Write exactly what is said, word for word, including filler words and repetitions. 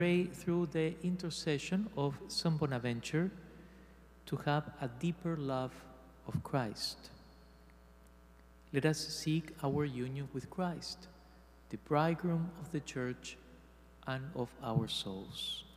pray through the intercession of Saint Bonaventure to have a deeper love of Christ. Let us seek our union with Christ, the bridegroom of the Church and of our souls.